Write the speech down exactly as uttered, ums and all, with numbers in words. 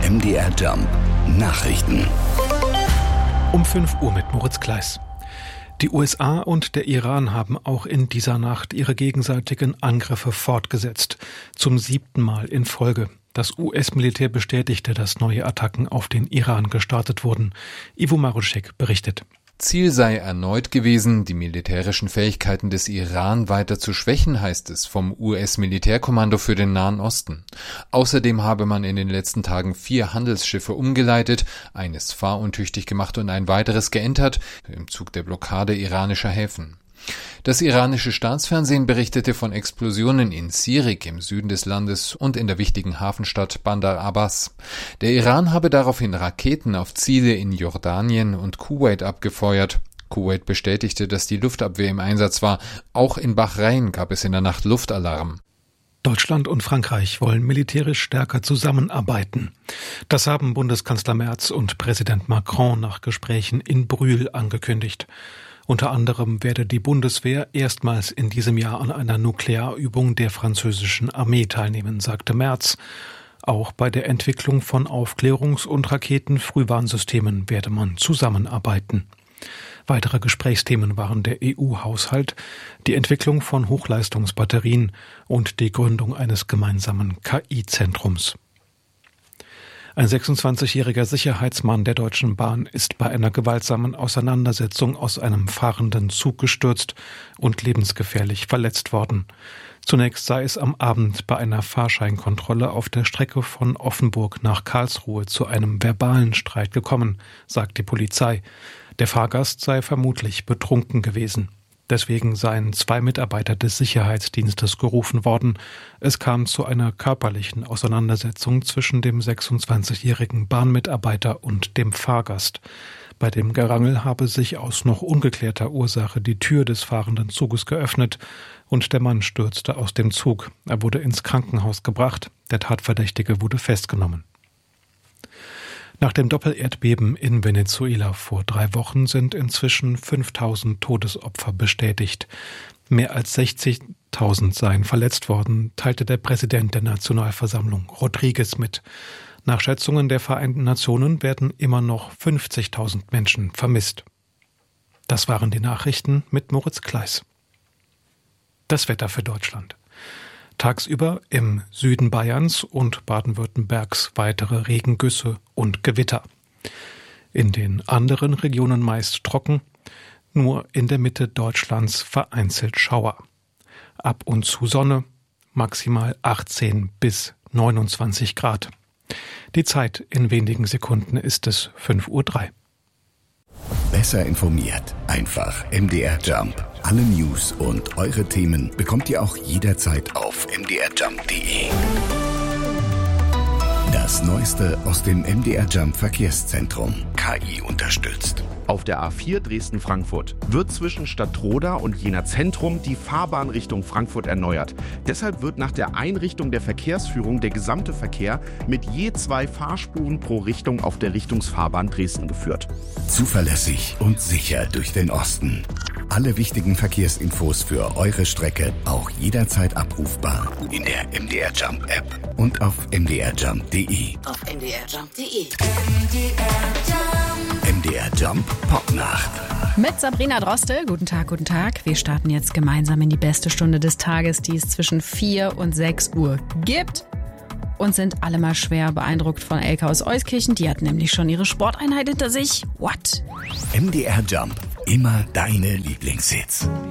M D R Jump Nachrichten. Um fünf Uhr mit Moritz Kleiss. Die U S A und der Iran haben auch in dieser Nacht ihre gegenseitigen Angriffe fortgesetzt. Zum siebten Mal in Folge. Das U S-Militär bestätigte, dass neue Attacken auf den Iran gestartet wurden. Ivo Maruschek berichtet. Ziel sei erneut gewesen, die militärischen Fähigkeiten des Iran weiter zu schwächen, heißt es vom U S-Militärkommando für den Nahen Osten. Außerdem habe man in den letzten Tagen vier Handelsschiffe umgeleitet, eines fahruntüchtig gemacht und ein weiteres geentert, im Zug der Blockade iranischer Häfen. Das iranische Staatsfernsehen berichtete von Explosionen in Sirik im Süden des Landes und in der wichtigen Hafenstadt Bandar Abbas. Der Iran habe daraufhin Raketen auf Ziele in Jordanien und Kuwait abgefeuert. Kuwait bestätigte, dass die Luftabwehr im Einsatz war. Auch in Bahrain gab es in der Nacht Luftalarm. Deutschland und Frankreich wollen militärisch stärker zusammenarbeiten. Das haben Bundeskanzler Merz und Präsident Macron nach Gesprächen in Brühl angekündigt. Unter anderem werde die Bundeswehr erstmals in diesem Jahr an einer Nuklearübung der französischen Armee teilnehmen, sagte Merz. Auch bei der Entwicklung von Aufklärungs- und Raketenfrühwarnsystemen werde man zusammenarbeiten. Weitere Gesprächsthemen waren der E U-Haushalt, die Entwicklung von Hochleistungsbatterien und die Gründung eines gemeinsamen K I-Zentrums. Ein sechsundzwanzigjähriger Sicherheitsmann der Deutschen Bahn ist bei einer gewaltsamen Auseinandersetzung aus einem fahrenden Zug gestürzt und lebensgefährlich verletzt worden. Zunächst sei es am Abend bei einer Fahrscheinkontrolle auf der Strecke von Offenburg nach Karlsruhe zu einem verbalen Streit gekommen, sagt die Polizei. Der Fahrgast sei vermutlich betrunken gewesen. Deswegen seien zwei Mitarbeiter des Sicherheitsdienstes gerufen worden. Es kam zu einer körperlichen Auseinandersetzung zwischen dem sechsundzwanzigjährigen Bahnmitarbeiter und dem Fahrgast. Bei dem Gerangel habe sich aus noch ungeklärter Ursache die Tür des fahrenden Zuges geöffnet und der Mann stürzte aus dem Zug. Er wurde ins Krankenhaus gebracht. Der Tatverdächtige wurde festgenommen. Nach dem Doppelerdbeben in Venezuela vor drei Wochen sind inzwischen fünftausend Todesopfer bestätigt. Mehr als sechzigtausend seien verletzt worden, teilte der Präsident der Nationalversammlung Rodriguez mit. Nach Schätzungen der Vereinten Nationen werden immer noch fünfzigtausend Menschen vermisst. Das waren die Nachrichten mit Moritz Kleiss. Das Wetter für Deutschland. Tagsüber im Süden Bayerns und Baden-Württembergs weitere Regengüsse und Gewitter. In den anderen Regionen meist trocken, nur in der Mitte Deutschlands vereinzelt Schauer. Ab und zu Sonne, maximal achtzehn bis neunundzwanzig Grad. Die Zeit in wenigen Sekunden ist es fünf Uhr drei. Besser informiert, einfach M D R Jump. Alle News und eure Themen bekommt ihr auch jederzeit auf m d r jump punkt d e. Das Neueste aus dem M D R Jump Verkehrszentrum. K I unterstützt. Auf der A vier Dresden-Frankfurt wird zwischen Stadtroda und Jena Zentrum die Fahrbahn Richtung Frankfurt erneuert. Deshalb wird nach der Einrichtung der Verkehrsführung der gesamte Verkehr mit je zwei Fahrspuren pro Richtung auf der Richtungsfahrbahn Dresden geführt. Zuverlässig und sicher durch den Osten. Alle wichtigen Verkehrsinfos für eure Strecke auch jederzeit abrufbar in der M D R Jump App und auf m d r jump punkt d e. Auf m d r jump punkt d e. M D R Jump Popnacht. Mit Sabrina Drostel. Guten Tag, guten Tag. Wir starten jetzt gemeinsam in die beste Stunde des Tages, die es zwischen vier und sechs Uhr gibt. Und sind alle mal schwer beeindruckt von Elke aus Euskirchen. Die hat nämlich schon ihre Sporteinheit hinter sich. What? M D R Jump. Immer deine Lieblingshits.